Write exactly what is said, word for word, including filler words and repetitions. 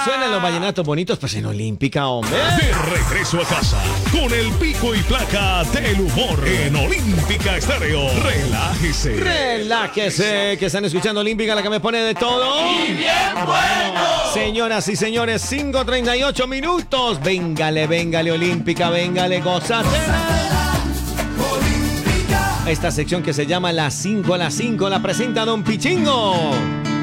suenan los vallenatos bonitos, pues en Olímpica, hombre. De regreso a casa, con el pico y placa del humor en Olímpica Estéreo. Relájese. Relájese, que están escuchando Olímpica, la que me pone de todo. ¡Y bien bueno! Señoras y señores, cinco treinta y ocho minutos. Véngale, véngale, Olímpica, véngale, gózatela. Esta sección que se llama Las cinco a las cinco la presenta Don Pichingo.